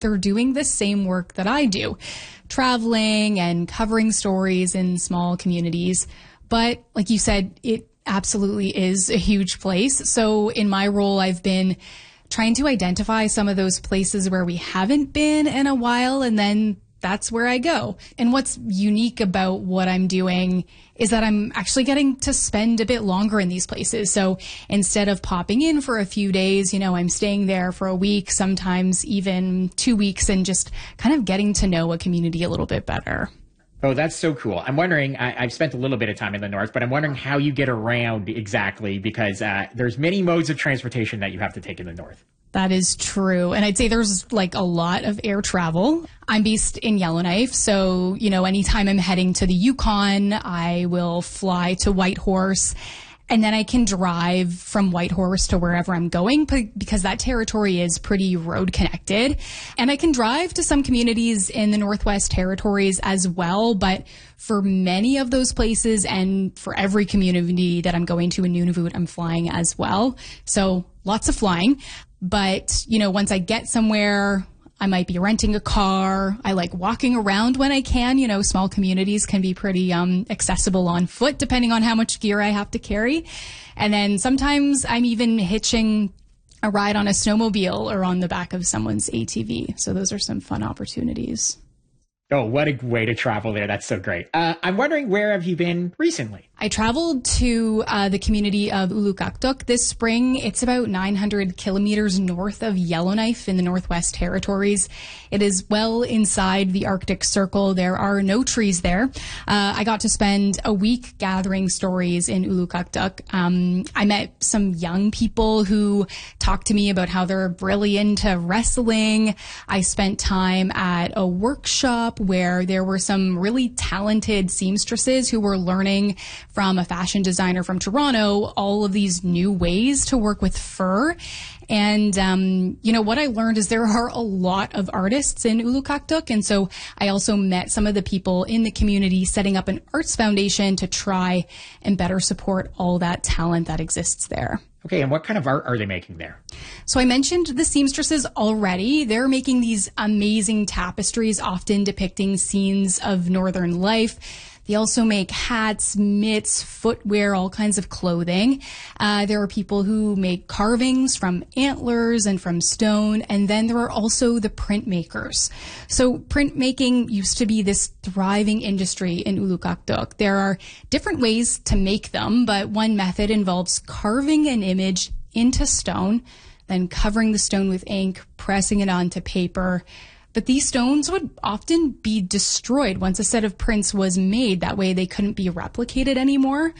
they're doing the same work that I do, traveling and covering stories in small communities. But like you said, it absolutely is a huge place. So in my role, I've been trying to identify some of those places where we haven't been in a while, and then that's where I go. And what's unique about what I'm doing is that I'm actually getting to spend a bit longer in these places. So instead of popping in for a few days, I'm staying there for a week, sometimes even 2 weeks, and just kind of getting to know a community a little bit better. Oh, that's so cool. I'm wondering, I've spent a little bit of time in the north, but I'm wondering how you get around exactly, because there's many modes of transportation that you have to take in the north. That is true. And I'd say there's like a lot of air travel. I'm based in Yellowknife. So, anytime I'm heading to the Yukon, I will fly to Whitehorse. And then I can drive from Whitehorse to wherever I'm going because that territory is pretty road connected. And I can drive to some communities in the Northwest Territories as well. But for many of those places and for every community that I'm going to in Nunavut, I'm flying as well. So lots of flying. But, once I get somewhere, I might be renting a car. I like walking around when I can. Small communities can be pretty accessible on foot, depending on how much gear I have to carry. And then sometimes I'm even hitching a ride on a snowmobile or on the back of someone's ATV. So those are some fun opportunities. Oh, what a way to travel there. That's so great. I'm wondering, where have you been recently? I traveled to the community of Ulukaktuk this spring. It's about 900 kilometers north of Yellowknife in the Northwest Territories. It is well inside the Arctic Circle. There are no trees there. I got to spend a week gathering stories in Ulukaktuk. I met some young people who talked to me about how they're really into wrestling. I spent time at a workshop where there were some really talented seamstresses who were learning from a fashion designer from Toronto all of these new ways to work with fur. And, what I learned is there are a lot of artists in Ulukaktuk. And so I also met some of the people in the community setting up an arts foundation to try and better support all that talent that exists there. Okay, and what kind of art are they making there? So I mentioned the seamstresses already. They're making these amazing tapestries, often depicting scenes of northern life. They also make hats, mitts, footwear, all kinds of clothing. There are people who make carvings from antlers and from stone. And then there are also the printmakers. So printmaking used to be this thriving industry in Ulukaktuk. There are different ways to make them, but one method involves carving an image into stone, then covering the stone with ink, pressing it onto paper. But these stones would often be destroyed once a set of prints was made. That way they couldn't be replicated anymore.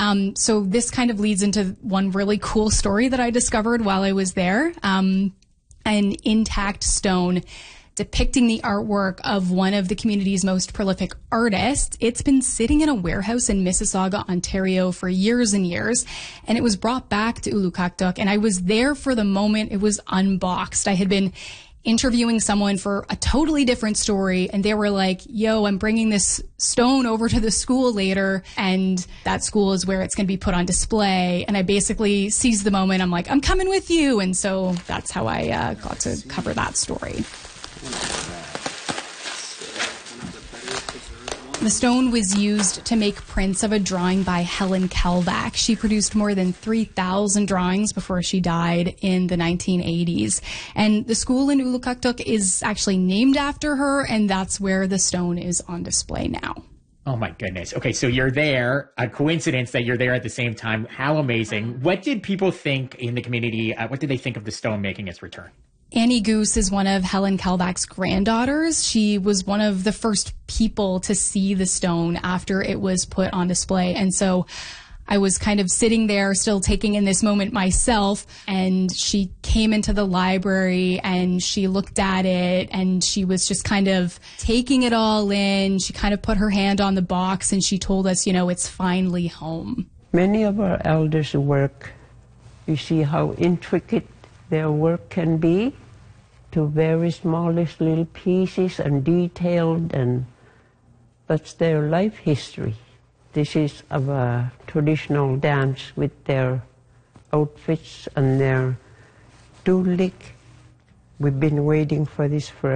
So this kind of leads into one really cool story that I discovered while I was there. An intact stone depicting the artwork of one of the community's most prolific artists. It's been sitting in a warehouse in Mississauga, Ontario for years and years, and it was brought back to Ulukaktuk, and I was there for the moment it was unboxed. I had been interviewing someone for a totally different story, and they were like, yo, I'm bringing this stone over to the school later, and that school is where it's going to be put on display. And I basically seized the moment. I'm like, I'm coming with you. And so that's how I got to cover that story. The stone was used to make prints of a drawing by Helen Kalbach. She produced more than 3,000 drawings before she died in the 1980s. And the school in Ulukaktuk is actually named after her, and that's where the stone is on display now. Oh my goodness. Okay, so you're there. A coincidence that you're there at the same time. How amazing. What did people think in the community? What did they think of the stone making its return? Annie Goose is one of Helen Kalbach's granddaughters. She was one of the first people to see the stone after it was put on display. And so I was kind of sitting there still taking in this moment myself, and she came into the library and she looked at it and she was just kind of taking it all in. She kind of put her hand on the box and she told us, it's finally home. Many of our elders' work, you see how intricate their work can be, to very smallest little pieces and detailed, and that's their life history. This is of a traditional dance with their outfits and their tulik, We've been waiting for this for